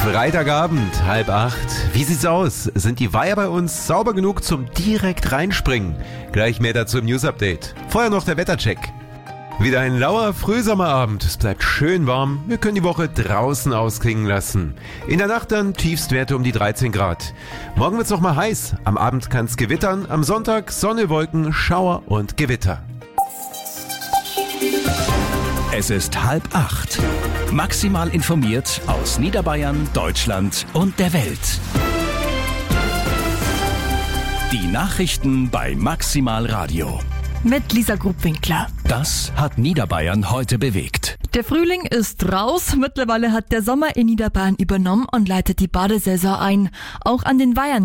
Freitagabend, 7:30. Wie sieht's aus? Sind die Weiher bei uns sauber genug zum direkt reinspringen? Gleich mehr dazu im News-Update. Vorher noch der Wettercheck. Wieder ein lauer Frühsommerabend. Es bleibt schön warm. Wir können die Woche draußen ausklingen lassen. In der Nacht dann Tiefstwerte um die 13 Grad. Morgen wird's noch mal heiß. Am Abend kann's gewittern. Am Sonntag Sonne, Wolken, Schauer und Gewitter. Es ist 7:30. Maximal informiert aus Niederbayern, Deutschland und der Welt. Die Nachrichten bei Maximal Radio. Mit Lisa Grubwinkler. Das hat Niederbayern heute bewegt. Der Frühling ist raus. Mittlerweile hat der Sommer in Niederbayern übernommen und leitet die Badesaison ein. Auch an den Weihern